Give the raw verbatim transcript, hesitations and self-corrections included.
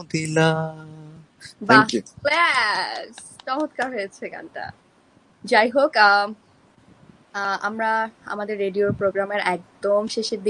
দিলা। বাহ, thank you. ব্যাস চমৎকার হয়েছে গানটা। যাই হোক, আম, আহ, আমরা আমাদের রেডিওর প্রোগ্রামের একদম শেষের দিকে